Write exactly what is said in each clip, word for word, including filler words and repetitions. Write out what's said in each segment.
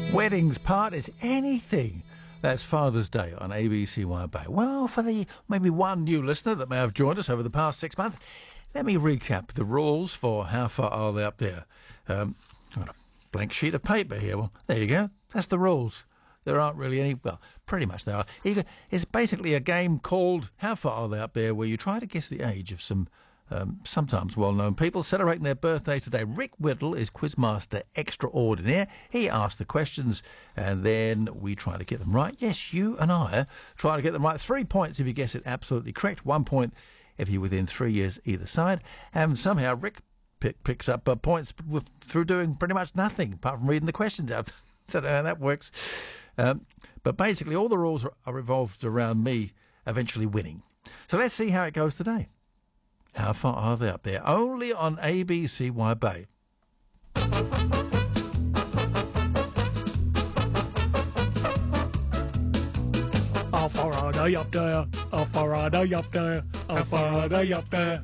Weddings, parties, anything. That's Father's Day on A B C Y Bay. Well, for the maybe one new listener that may have joined us over the past six months, let me recap the rules for How Far Are They Up There. Um, I've got a blank sheet of paper here. Well, there you go. That's the rules. There aren't really any, well, pretty much there are. It's basically a game called How Far Are They Up There, where you try to guess the age of some um, sometimes well-known people celebrating their birthdays today. Rick Whittle is Quizmaster Extraordinaire. He asks the questions, and then we try to get them right. Yes, you and I try to get them right. Three points if you guess it absolutely correct. One point if you're within three years either side. And somehow Rick pick, picks up uh, points with, through doing pretty much nothing, apart from reading the questions out. I don't know how that works. Um, but basically, all the rules are, are revolved around me eventually winning. So let's see how it goes today. How far are they up there? Only on A B C Y Bay. How far are they up there? How far are they up there? How far are they up there?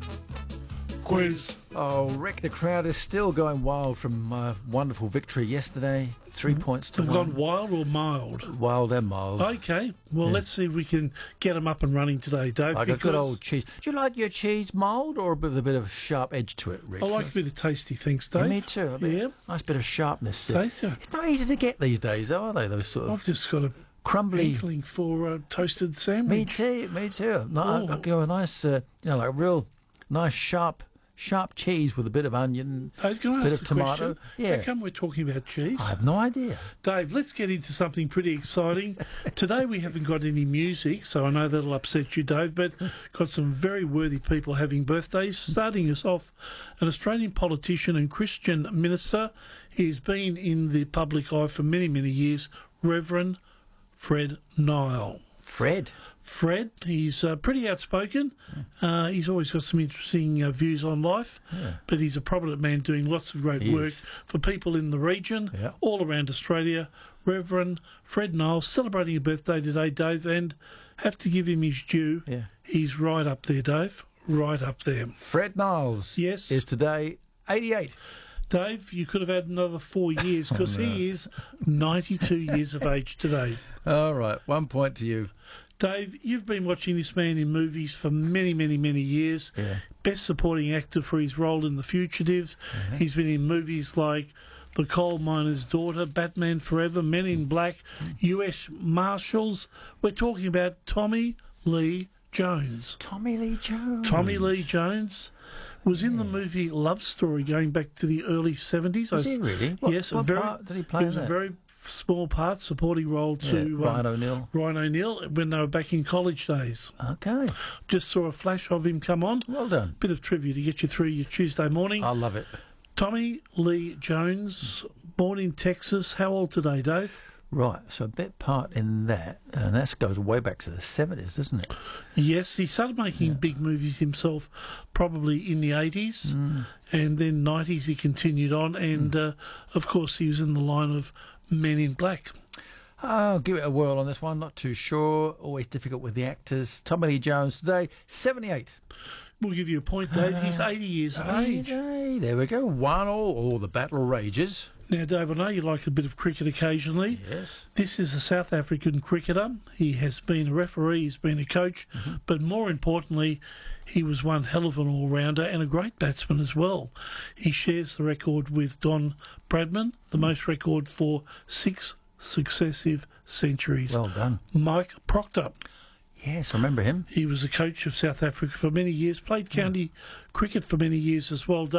Quiz. Oh, Rick, the crowd is still going wild from my wonderful victory yesterday. Three mm-hmm. points to They've one. gone wild or mild? Wild and mild. Okay. Well, Yeah. let's see if we can get them up and running today, Dave. Like a because good old cheese. Do you like your cheese mild or with a bit of sharp edge to it, Rick? I like a bit of tasty things, Yeah, Dave. me too. A bit, Yeah. Nice bit of sharpness. Tasty. It's not easy to get these days, though, are they? Those sort of I've just got a crumbly. inkling for a toasted sandwich. Me too. Me too. No, Oh. I, I go a nice, uh, you know, like real nice sharp, sharp cheese with a bit of onion, Dave, can I bit ask of the tomato. question? Yeah. How come we're talking about cheese? I have no idea. Dave, let's get into something pretty exciting. Today we haven't got any music, so I know that'll upset you, Dave, but got some very worthy people having birthdays. Starting us off, an Australian politician and Christian minister. He's been in the public eye for many, many years, Reverend Fred Nile. Fred. Fred, he's uh, pretty outspoken. Uh, he's always got some interesting uh, views on life, Yeah. but he's a prominent man doing lots of great He work is. for people in the region, Yeah. all around Australia. Reverend Fred Niles celebrating a birthday today, Dave, and have to give him his due. Yeah. He's right up there, Dave, right up there. Fred Niles. Yes. Is today eighty-eight. Dave, you could have had another four years because Oh, no. he is ninety-two years of age today. All right. One point to you. Dave, you've been watching this man in movies for many, many, many years. Yeah. Best supporting actor for his role in The Fugitive. Mm-hmm. He's been in movies like The Coal Miner's Daughter, Batman Forever, Men in Black, U S Marshals. We're talking about Tommy Lee Jones. Tommy Lee Jones. Tommy Lee Jones was in the movie Love Story going back to the early seventies. Was I- he really? What, yes, what a very, part did he play it was in a that? very small part, supporting role Yeah, to Ryan um, O'Neill. Ryan O'Neill when they were back in college days. Okay. Just saw a flash of him come on. Well done. Bit of trivia to get you through your Tuesday morning. I love it. Tommy Lee Jones, born in Texas. How old today, Dave? Right. So a bit part in that, and that goes way back to the seventies, doesn't it? Yes, he started making big movies himself probably in the eighties, Mm. and then nineties he continued on, and uh, of course he was in the line of Men in Black. I'll give it a whirl on this one. Not too sure. Always difficult with the actors. Tommy Lee Jones today, seventy-eight. We'll give you a point, Dave. He's eighty years of age. Hey, there we go. One all. Or the battle rages. Now, Dave, I know you like a bit of cricket occasionally. Yes. This is a South African cricketer. He has been a referee, he's been a coach, Mm-hmm. but more importantly, he was one hell of an all-rounder and a great batsman as well. He shares the record with Don Bradman, the most record for six successive centuries. Well done. Mike Proctor. Yes, I remember him. He was a coach of South Africa for many years, played county cricket for many years as well.